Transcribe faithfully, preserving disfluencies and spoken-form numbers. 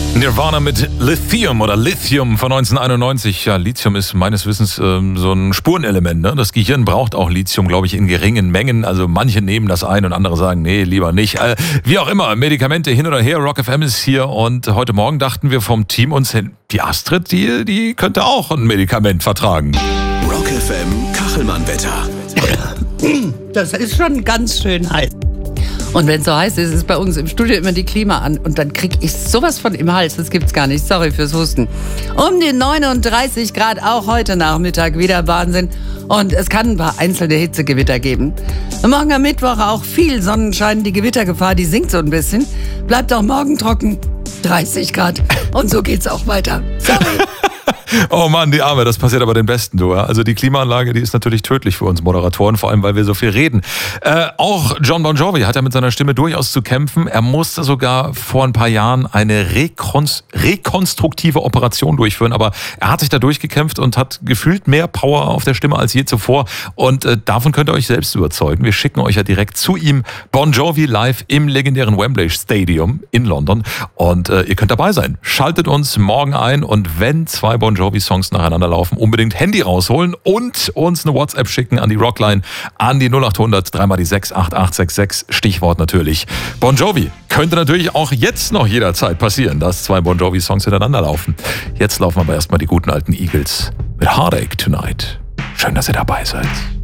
Nirvana mit Lithium oder Lithium von neunzehnhunderteinundneunzig. Ja, Lithium ist meines Wissens ähm, so ein Spurenelement. Ne? Das Gehirn braucht auch Lithium, glaube ich, in geringen Mengen. Also manche nehmen das ein und andere sagen, nee, lieber nicht. Äh, wie auch immer, Medikamente hin oder her. Rock F M ist hier und heute Morgen dachten wir vom Team uns hin, die Astrid, die, die könnte auch ein Medikament vertragen. Rock F M Kachelmann-Wetter. Das ist schon ganz schön heiß. Und wenn es so heiß ist, ist bei uns im Studio immer die Klima an. Und dann kriege ich sowas von im Hals. Das gibt's gar nicht. Sorry fürs Husten. Um die neununddreißig Grad auch heute Nachmittag wieder Wahnsinn. Und es kann ein paar einzelne Hitzegewitter geben. Und morgen am Mittwoch auch viel Sonnenschein. Die Gewittergefahr, die sinkt so ein bisschen. Bleibt auch morgen trocken. dreißig Grad. Und so geht's auch weiter. Sorry. Oh Mann, die Arme, das passiert aber den Besten, du. Also die Klimaanlage, die ist natürlich tödlich für uns Moderatoren, vor allem, weil wir so viel reden. Äh, auch Jon Bon Jovi hat ja mit seiner Stimme durchaus zu kämpfen. Er musste sogar vor ein paar Jahren eine Rekons- rekonstruktive Operation durchführen, aber er hat sich da durchgekämpft und hat gefühlt mehr Power auf der Stimme als je zuvor. Und äh, davon könnt ihr euch selbst überzeugen. Wir schicken euch ja direkt zu ihm Bon Jovi live im legendären Wembley Stadium in London. Und äh, ihr könnt dabei sein. Schaltet uns morgen ein und wenn zwei Bon Jovi-Songs nacheinander laufen, unbedingt Handy rausholen und uns eine WhatsApp schicken an die Rockline, an die null acht hundert, dreimal die sechs acht acht sechs sechs, Stichwort natürlich Bon Jovi. Könnte natürlich auch jetzt noch jederzeit passieren, dass zwei Bon Jovi-Songs hintereinander laufen. Jetzt laufen aber erstmal die guten alten Eagles mit Heartache Tonight. Schön, dass ihr dabei seid.